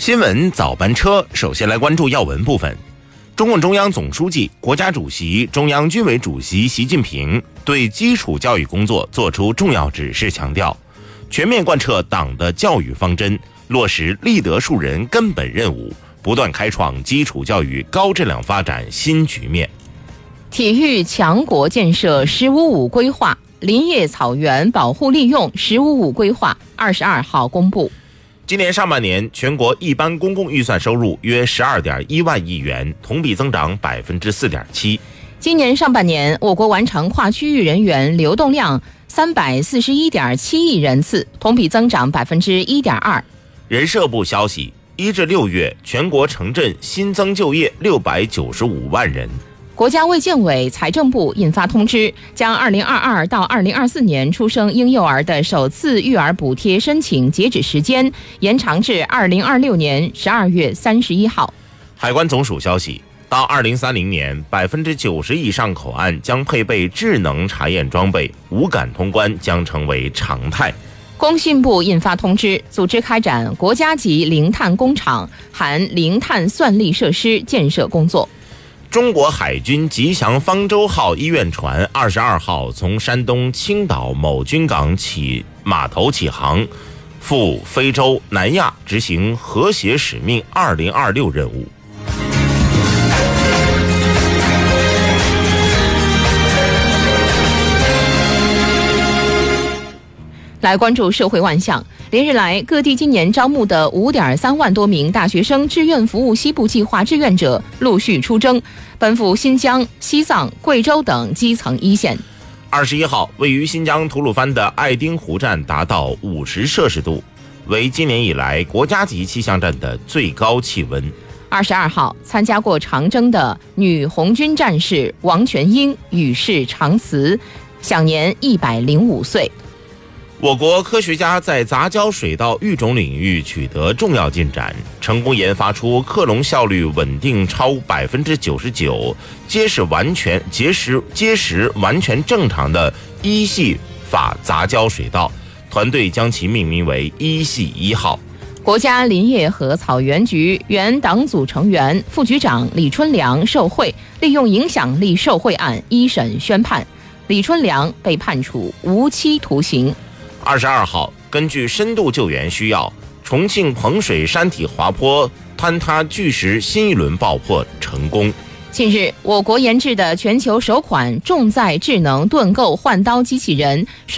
新闻早班车，首先来关注要闻部分。中共中央总书记、国家主席、中央军委主席习近平对基础教育工作作出重要指示，强调全面贯彻党的教育方针，落实立德树人根本任务，不断开创基础教育高质量发展新局面。 体育强国建设“15+5”规划、林业草原保护利用“15+5”规划22号公布。 今年上半年，全国一般公共预算收入约12.1万亿元，同比增长4.7%。 今年上半年，我国完成跨区域人员流动量341.7亿人次，同比增长1.2%。 人社部消息，1至6月，全国城镇新增就业695万人。 国家卫健委、财政部印发通知，将2022到2024年出生婴幼儿的首次育儿补贴申请截止时间延长至2026年12月31号。 海关总署消息，到2030年，90%以上口岸将配备智能查验装备，无感通关将成为常态。 工信部印发通知，组织开展国家级零碳工厂含零碳算力设施建设工作。 中国海军吉祥方舟号医院船22号从山东青岛某军港码头起航，赴非洲、南亚执行和谐使命2026任务。 来关注社会万象。连日来，各地今年招募的5.3万多名大学生志愿服务西部计划志愿者陆续出征，奔赴新疆、西藏、贵州等基层一线。 21号，位于新疆吐鲁番的爱丁湖站达到50摄氏度，为今年以来国家级气象站的最高气温。 22号，参加过长征的女红军战士王全英与世长辞，享年105岁。 我国科学家在杂交水稻育种领域取得重要进展，成功研发出克隆效率稳定超99%、结实完全正常的一系法杂交水稻，团队将其命名为一系1号。 国家林业和草原局原党组成员、副局长李春良受贿，利用影响力受贿案一审宣判，李春良被判处无期徒刑。 22号，根据深度救援需要，重庆彭水山体滑坡坍塌巨石新一轮爆破成功。 近日，我国研制的全球首款重载智能盾构换刀机器人